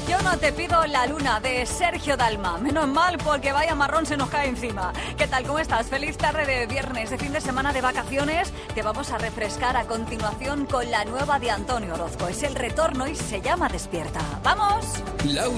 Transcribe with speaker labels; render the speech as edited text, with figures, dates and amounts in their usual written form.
Speaker 1: Yo no te pido la luna, de Sergio Dalma. Menos mal, porque vaya marrón se nos cae encima. ¿Qué tal? ¿Cómo estás? Feliz tarde de viernes, de fin de semana de vacaciones. Te vamos a refrescar a continuación con la nueva de Antonio Orozco. Es el retorno y se llama Despierta. ¡Vamos!
Speaker 2: Laura